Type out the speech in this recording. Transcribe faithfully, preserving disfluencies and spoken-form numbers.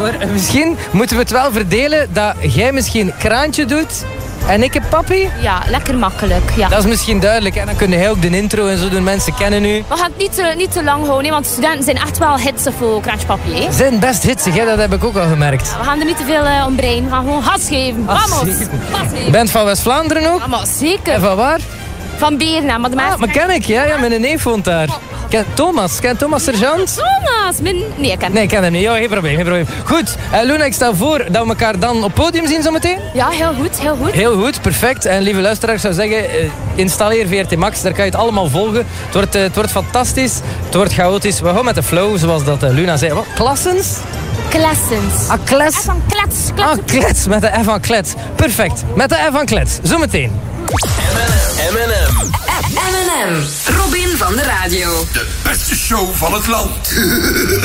Maar misschien moeten we het wel verdelen dat jij misschien Kraantje doet en ik heb Papi. Ja, lekker makkelijk. Ja. Dat is misschien duidelijk. En dan kun jij ook de intro en zo doen. Mensen kennen u. We gaan het niet te, niet te lang houden, hè, want studenten zijn echt wel hitsig voor Kraantje Papi. Hè? Ze zijn best hitsig, hè? Dat heb ik ook al gemerkt. We gaan er niet te veel uh, om breien. We gaan gewoon gas geven. Gas Vamos. geven. Gas geven. Je bent van West-Vlaanderen ook? Ja, maar zeker. En van waar? Van Beerna, maar de mensen... Ah, maar ken ik, ja. ja mijn neef woont daar. Ken Thomas. Ken Thomas Sergeant? Thomas! Mijn... Nee, ik ken Nee, ik ken hem niet. Ja, geen probleem, geen probleem. Goed, uh, Luna, ik stel voor dat we elkaar dan op podium zien zometeen. Ja, heel goed, heel goed. Heel goed, perfect. En lieve luisteraars, ik zou zeggen, uh, installeer V R T Max. Daar kan je het allemaal volgen. Het wordt, uh, het wordt fantastisch. Het wordt chaotisch. We gaan met de flow, zoals dat uh, Luna zei. Wat? Klassens? Klessens. Ah, klets. F van klets. klets. Ah, klets. Met de F van klets. Perfect. Met de F van klets. Zometeen. M en M. M en M. Robin van de radio. De beste show van het land.